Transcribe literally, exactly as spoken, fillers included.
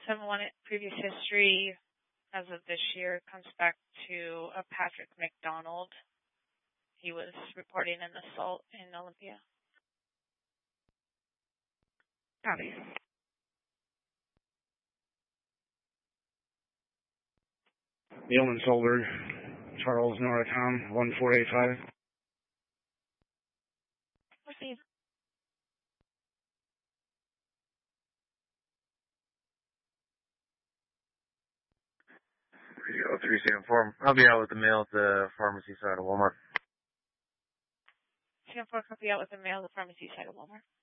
seven one previous history as of this year comes back to a Patrick McDonald. He was reporting an assault in Olympia. Copy. Yeoman Solberg, Charles Norristown, one four eight five. Proceed. three seven four. I'll be out with the mail at the pharmacy side of Walmart. seven four, copy out with the mail at the pharmacy side of Walmart.